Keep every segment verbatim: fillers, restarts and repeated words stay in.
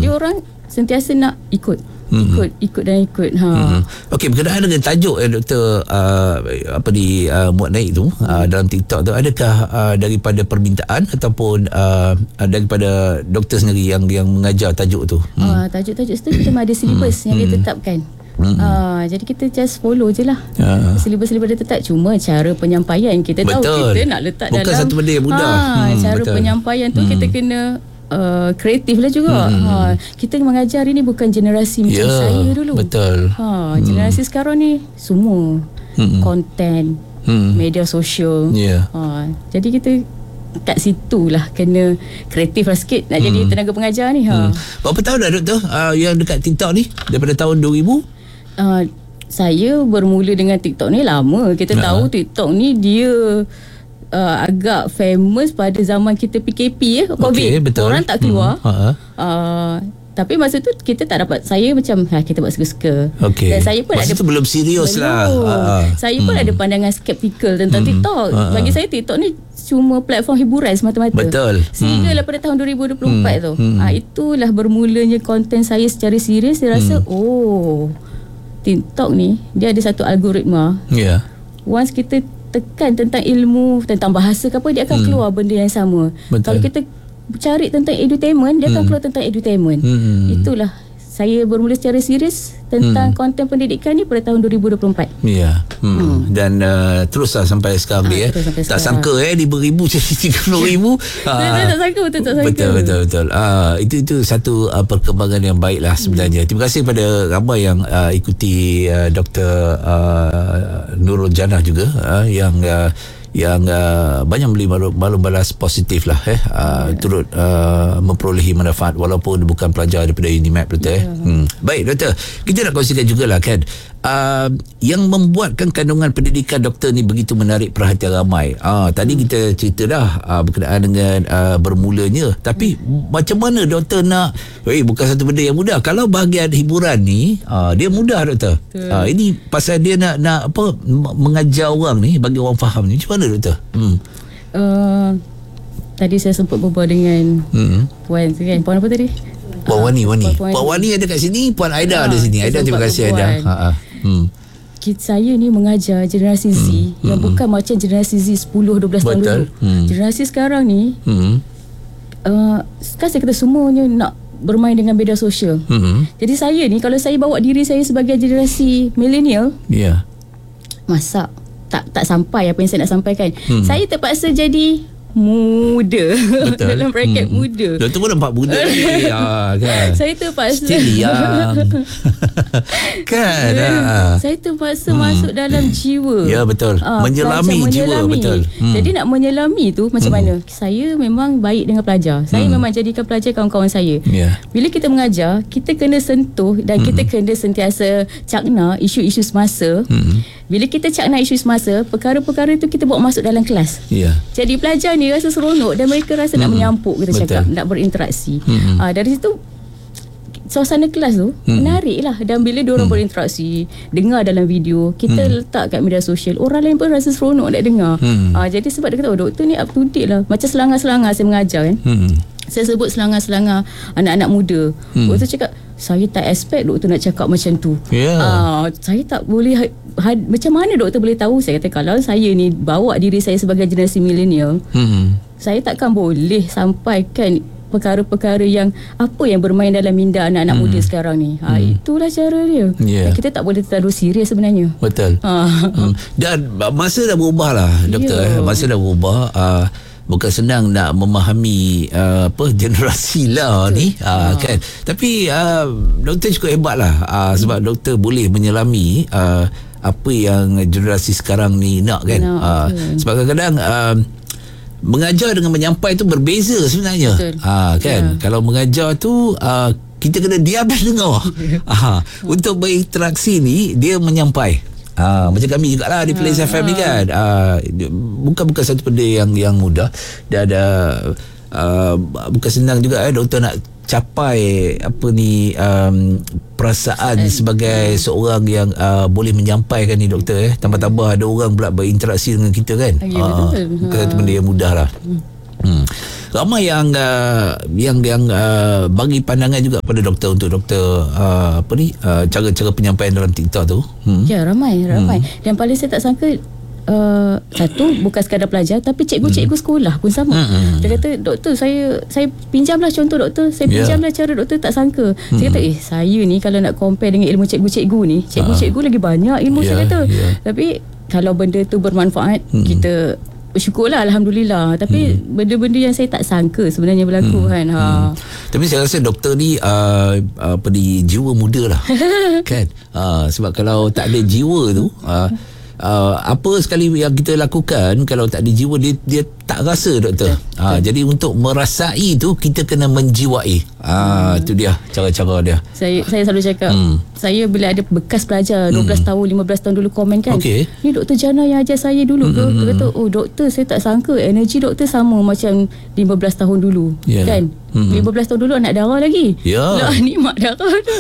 Jadi orang sentiasa nak ikut. Mm-hmm. ikut ikut dan ikut ha. Mm-hmm. Okey, berkenaan dengan tajuk eh, doktor uh, apa di uh, muat naik tu mm. uh, dalam TikTok tu, adakah uh, daripada permintaan ataupun uh, daripada doktor sendiri yang yang mengajar tajuk tu? Mm. Uh, tajuk-tajuk tu kita ada silibus mm. yang mm. ditetapkan. Mm-hmm. Uh, jadi kita just follow je lah. uh. Silibus-silibus dia tetap, cuma cara penyampaian kita betul. tahu kita nak letak bukan dalam satu benda yang mudah. ha, hmm, cara betul. penyampaian tu hmm. kita kena Uh, kreatif lah juga. hmm. ha, Kita mengajar ini bukan generasi macam yeah, saya dulu. Betul. ha, Generasi hmm. sekarang ni semua hmm. konten hmm. media sosial. yeah. ha, Jadi kita kat situ lah kena kreatif lah sikit nak hmm. jadi tenaga pengajar ni. ha. hmm. Berapa tahun dah doktor uh, yang dekat TikTok ni? Daripada tahun dua ribu? uh, Saya bermula dengan TikTok ni lama. Kita uh-huh. tahu TikTok ni dia Uh, agak famous pada zaman kita P K P ya, COVID. Okay, betul. Orang tak keluar. Hmm. Uh-huh. Uh, tapi masa tu kita tak dapat, saya macam ha, kita buat suka-suka. Okay. Dan saya pun masa ada, tu belum serius lah. Uh-huh. Saya pun hmm. ada pandangan skeptikal tentang hmm. TikTok. Uh-huh. Bagi saya TikTok ni cuma platform hiburan semata-mata. Betul. Sehinggalah hmm. pada tahun dua ribu dua puluh empat hmm. tu. Hmm. Ha, itulah bermulanya konten saya secara serius. Saya rasa hmm. oh, TikTok ni dia ada satu algoritma. Ya. Yeah. Once kita tekan tentang ilmu, tentang bahasa ke apa, dia akan hmm. keluar benda yang sama. Betul. Kalau kita cari tentang edutainment, dia hmm. akan keluar tentang edutainment. Hmm. Itulah saya bermula secara serius tentang hmm. konten pendidikan ni pada tahun dua ribu dua puluh empat. Ya. Hmm. Hmm. Dan uh, teruslah sampai sekarang ha, ni eh. Sampai tak sekarang. Sangka eh lima ribu jadi tiga puluh ribu. Saya tak sangka, betul tak sangka. Betul betul betul. Ah, itu itu satu uh, perkembangan yang baiklah sebenarnya. Hmm. Terima kasih pada ramai yang uh, ikuti uh, Doktor uh, Nurul Jannah juga uh, yang uh, yang uh, banyak beli maklum balas positif lah eh uh, yeah. turut uh, memperolehi manfaat walaupun bukan pelajar daripada UNIMAP betul yeah. eh hmm. Baik doktor, kita nak kongsikan jugalah kan uh, yang membuatkan kandungan pendidikan doktor ni begitu menarik perhatian ramai. uh, tadi hmm. kita cerita dah uh, berkenaan dengan uh, bermulanya, tapi hmm. macam mana doktor nak eh bukan satu benda yang mudah. Kalau bahagian hiburan ni uh, dia mudah doktor. uh, ini pasal dia nak nak apa mengajar orang ni bagi orang faham ni. Macam mana doktor? Hmm. Uh, tadi saya sempat berbual dengan hmm. puan kan. Puan apa tadi? Puan Wani, Wani. Puan, Puan Wani ada kat sini, Puan Aida ha, ada sini. Aida, terima kasih Aida. Ha ah. Hmm. Saya ni mengajar generasi Z hmm. yang hmm. bukan macam generasi Z sepuluh dua belas tahun dulu. Hmm. Generasi sekarang ni hmm. uh, kan saya kata semuanya nak bermain dengan media sosial. Hmm. Jadi saya ni kalau saya bawa diri saya sebagai generasi milenial, ya. Yeah. Masak tak tak sampai apa yang saya nak sampaikan. Hmm. Saya terpaksa jadi muda. Betul. Dalam bracket hmm. muda. Doktor pun nampak muda lagi. Ha, kan? Saya terpaksa still young. Kan? Ha. Saya terpaksa hmm. masuk dalam jiwa. Ya betul. Ha, menyelami jiwa, betul. Hmm. Jadi nak menyelami tu macam hmm. mana? Saya memang baik dengan pelajar. Saya hmm. memang jadikan pelajar kawan-kawan saya. Yeah. Bila kita mengajar, kita kena sentuh dan hmm. kita kena sentiasa cakna isu-isu semasa. Hmm. Bila kita cakna isu semasa, perkara-perkara itu kita bawa masuk dalam kelas. Yeah. Jadi pelajar ni rasa seronok dan mereka rasa hmm. nak menyampuk, kita Betul. cakap, nak berinteraksi. Hmm. Ha, dari situ suasana kelas tu hmm. menarik lah. Dan bila diorang hmm. berinteraksi, dengar dalam video, kita hmm. letak kat media sosial, orang lain pun rasa seronok nak dengar. Hmm. Ha, jadi sebab dia kata, oh doktor ni up to date lah. Macam selangar-selangar saya mengajar kan. Hmm. Saya sebut selangar-selangar anak-anak muda. Hmm. Doktor cakap, saya tak expect doktor nak cakap macam tu. Yeah. Uh, saya tak boleh ha, ha, macam mana doktor boleh tahu? Saya kata kalau saya ni bawa diri saya sebagai generasi milenial, hmm. saya takkan boleh sampaikan perkara-perkara yang apa yang bermain dalam minda anak-anak hmm. muda sekarang ni. Ha, hmm. itulah cara dia. Yeah. Kita tak boleh terlalu serius sebenarnya. Betul. Ha. Hmm. Dan masa dah berubah lah doktor. Yeah. Masa dah berubah. Uh, bukan senang nak memahami uh, apa generasi lah ni uh, kan, tapi uh, doktor cukup hebat lah uh, sebab doktor boleh menyelami uh, apa yang generasi sekarang ni nak kan. no, uh, okay. Sebab kadang-kadang uh, mengajar dengan menyampai tu berbeza sebenarnya. uh, kan yeah. Kalau mengajar tu uh, kita kena diam dan dengar. uh, untuk berinteraksi ni dia menyampai. Ha, macam kami jugalah di Plains ha, F M ni kan. Ha, bukan bukan satu benda yang yang mudah. Dia ada uh, bukan senang juga eh doktor nak capai apa ni um, perasaan And, sebagai yeah. seorang yang uh, boleh menyampaikan ni doktor eh. Tambah-tambah ada orang pula berinteraksi dengan kita kan. Ya, ha, betul. Bukan satu benda yang mudah lah. Hmm. ramai yang uh, yang yang uh, bagi pandangan juga pada doktor untuk doktor uh, apa ni uh, cara-cara penyampaian dalam TikTok tu. Hmm. Ya, ramai, ramai. Hmm. Dan paling saya tak sangka Uh, satu, bukan sekadar pelajar, tapi cikgu-cikgu hmm. sekolah pun sama. Hmm. Dia kata, doktor, saya saya pinjamlah contoh doktor, saya pinjamlah yeah. cara doktor, tak sangka. Hmm. Saya kata, eh saya ni kalau nak compare dengan ilmu cikgu-cikgu ni, cikgu-cikgu uh. lagi banyak ilmu, yeah, saya kata. Yeah. Tapi kalau benda tu bermanfaat, hmm. kita bersyukurlah, alhamdulillah. Tapi hmm. benda-benda yang saya tak sangka sebenarnya berlaku, hmm. kan. Ha. Hmm. Tapi saya rasa doktor ni uh, apa ni, jiwa muda lah. Kan? Uh, sebab kalau tak ada jiwa tu, uh, Uh, apa sekali yang kita lakukan kalau tak ada jiwa, dia dia tak rasa, doktor. Uh, jadi untuk merasai tu kita kena menjiwai. Ah, uh, tu dia cara-cara dia. Saya saya selalu cakap, hmm. saya bila ada bekas pelajar dua belas hmm. tahun, lima belas tahun dulu komen kan. Okay. Ni Doktor Jana yang ajar saya dulu ke? Hmm. Dia kata, "Oh doktor, saya tak sangka energi doktor sama macam lima belas tahun dulu." Yeah. Kan? Hmm. lima belas tahun dulu anak darah lagi. Ya. Lah ni mak darah tu.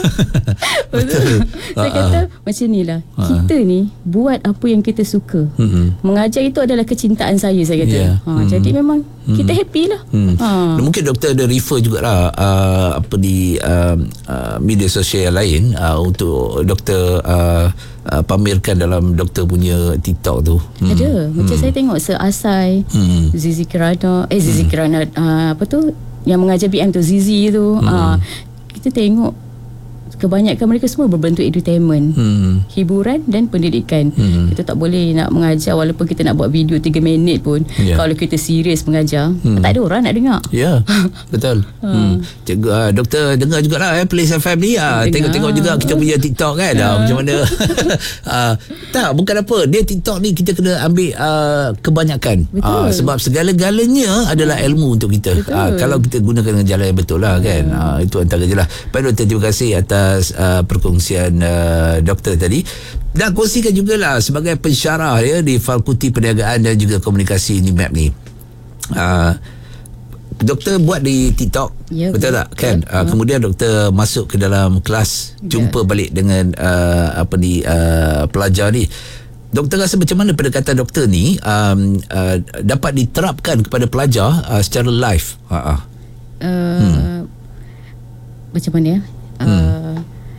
Betul. Saya kata macam nilah. Ha. Kita ni buat apa yang kita suka. Hmm. Mengajar itu adalah kecintaan saya, saya kata. Yeah. Ha, hmm. Jadi memang hmm. kita happy lah. Hmm. Ha. Mungkin doktor ada refer jugalah uh, apa di uh, uh, media sosial lain uh, untuk doktor uh, uh, pamerkan dalam doktor punya TikTok tu. Hmm. Ada. Macam hmm. saya tengok Seasai, hmm. Zizi Kirana, eh Zizi hmm. Kirana uh, apa tu? Yang mengajar B M tu, Zizi tu. Hmm. Uh, kita tengok kebanyakan mereka semua berbentuk entertainment, hmm. hiburan dan pendidikan. Hmm. Kita tak boleh nak mengajar walaupun kita nak buat video tiga minit pun. Yeah. Kalau kita serius mengajar, hmm. tak ada orang nak dengar. Ya, yeah, betul. hmm. Cikgu, uh, doktor dengar jugalah eh, Place F M ni. Uh, tengok-tengok juga kita punya TikTok kan. Uh, macam mana. uh, tak, bukan apa. Dia TikTok ni kita kena ambil uh, kebanyakan. Uh, sebab segala-galanya adalah ilmu untuk kita. Uh, kalau kita gunakan dengan jalan yang betul lah kan. Uh, itu antara je lah. Baik doktor, terima kasih atas Uh, perkongsian uh, doktor tadi, dan kongsikan jugalah sebagai pensyarah ya di Fakulti Perniagaan dan juga Komunikasi Unimap ni. Uh, doktor buat di TikTok, ya, betul tak kan? Uh, kemudian doktor masuk ke dalam kelas, ya, jumpa balik dengan uh, apa ni uh, pelajar ni. Doktor rasa macam mana pendekatan doktor ni um, uh, dapat diterapkan kepada pelajar uh, secara live? Uh, uh. Uh, hmm. Macam mana ya? Hmm. Uh,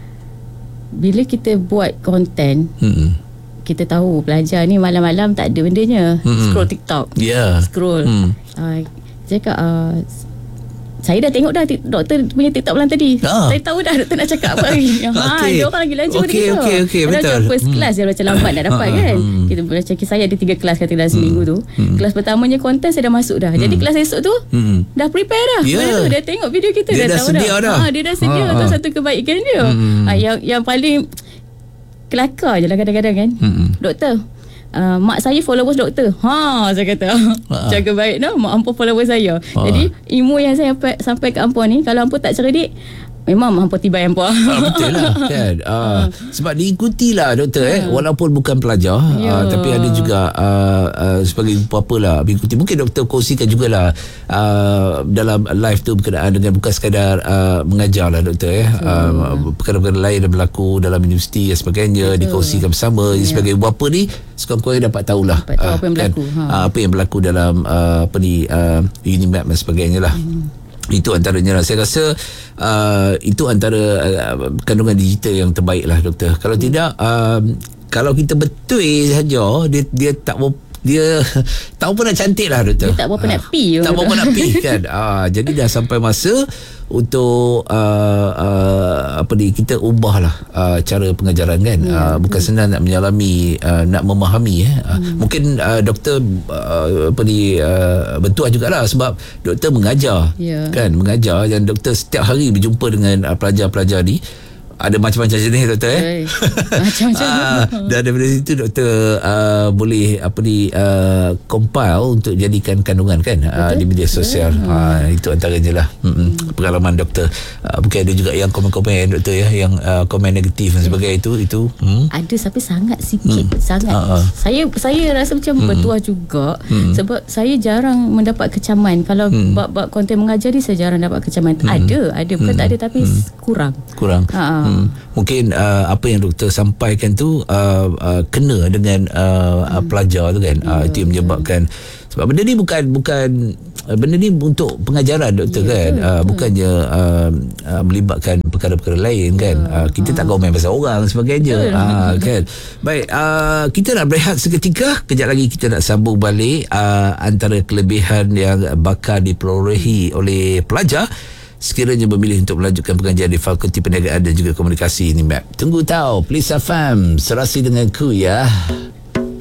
bila kita buat konten, hmm. kita tahu pelajar ni malam-malam tak ada bendanya, hmm. scroll TikTok, yeah. scroll. hmm. uh, Cakap uh, saya dah tengok dah doktor punya TikTok malam tadi. ah. Saya tahu dah doktor nak cakap apa lagi. Ha, okay. Dia orang lagi laju okay, kita. Okay, okay, betul. Macam first hmm. class dia macam lambat nak dapat kan. Hmm. Kita macam saya ada tiga kelas kata dalam seminggu tu. Hmm. Kelas pertamanya konten saya dah masuk dah. Hmm. Jadi kelas esok tu hmm. dah prepare dah. Yeah. Tu dia tengok video kita, dia dah, dah tahu sedia dah. dah. Ha, dia dah sedia. Itu satu kebaikan dia. Hmm. Ha, yang yang paling kelakar je lah kadang-kadang kan. Hmm. Doktor, Uh, mak saya followers doktor. Ha, saya kata. Uh-huh. Jaga baik dah, mak ampun followers saya. Uh-huh. Jadi ilmu yang saya sampai, sampai ke ampun ni, kalau ampun tak cerdik, memang ampun tibai ampun. Ah, betul lah kan. Ah, uh. Sebab diikutilah doktor uh. eh walaupun bukan pelajar, uh, tapi ada juga uh, uh, sebagai apa lah mengikuti. Mungkin doktor kongsikan jugalah uh, dalam live tu berkenaan dengan bukan sekadar uh, mengajar lah doktor eh. Uh, perkara-perkara lain yang berlaku dalam universiti dan sebagainya, betul, dikongsikan bersama. Ya. Sebagai bapa ni sekurang-kurangnya dapat tahulah dapat tahu uh, apa yang berlaku, kan, ha. uh, apa yang berlaku dalam uh, apa ni uh, Unimap dan sebagainya lah. Hmm. Itu antaranya lah. Saya rasa uh, itu antara uh, kandungan digital yang terbaik lah doktor. Kalau hmm. tidak uh, kalau kita betul saja, dia dia tak mau, dia tak apa nak cantik lah doktor. Dia tak apa nak pi. Tak apa nak pi kan. uh, jadi dah sampai masa untuk uh, uh, apa ni, kita ubahlah uh, cara pengajaran kan. Ya, uh, bukan betul. Senang nak menyalami, uh, nak memahami eh. Uh, hmm. Mungkin uh, doktor uh, apa ni uh, bertuah jugalah sebab doktor mengajar, ya, kan, mengajar, dan doktor setiap hari berjumpa dengan uh, pelajar-pelajar ni. Ada macam-macam jenis doktor eh. Macam-macam. ah, dan daripada situ doktor uh, boleh apa ni uh, compile untuk jadikan kandungan kan uh, di media sosial. Ha, itu antaranya lah hmm. pengalaman doktor. Uh, mungkin ada juga yang komen-komen doktor ya, yang uh, komen negatif dan sebagainya, itu itu hmm. ada tapi sangat sikit, hmm. sangat. Uh-huh. Saya saya rasa macam hmm. bertuah juga hmm. sebab saya jarang mendapat kecaman kalau hmm. bab-bab konten mengajar ni. Saya jarang dapat kecaman. Hmm. Ada, ada bukan hmm. tak ada, tapi hmm. kurang. Kurang. Ha. Hmm. Mungkin uh, apa yang doktor sampaikan tu uh, uh, kena dengan uh, hmm. uh, pelajar tu kan. Uh, itu yang menyebabkan Sebab benda ni bukan bukan benda ni untuk pengajaran doktor, yeah, kan, betul, uh, betul. Bukannya uh, uh, melibatkan perkara-perkara lain, kan, yeah. uh, kita tak komen pasal orang sebagainya, uh, kan. Baik, uh, kita nak berehat seketika, kejap lagi kita nak sambung balik. Uh, antara kelebihan yang bakal diperolehi oleh pelajar sekiranya memilih untuk melanjutkan pengajian di Fakulti Perniagaan dan juga Komunikasi ni, Map. Tunggu tahu, Please F M, serasi denganku ya.